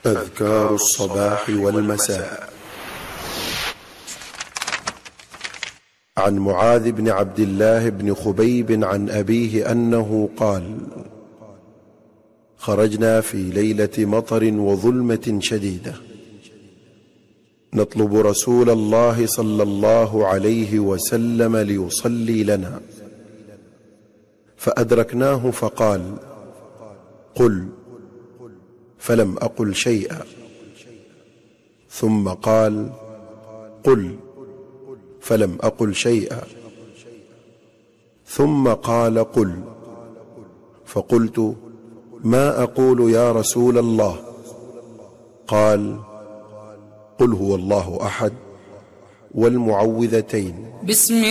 أذكار الصباح والمساء. عن معاذ بن عبد الله بن خبيب عن أبيه أنه قال: خرجنا في ليلة مطر وظلمة شديدة نطلب رسول الله صلى الله عليه وسلم ليصلي لنا، فأدركناه فقال: قل، فلم أقل شيئا، ثم قال: قل، فلم أقل شيئا، ثم قال: قل، فقلت: ما أقول يا رسول الله؟ قال: قل هو الله أحد والمعوذتين.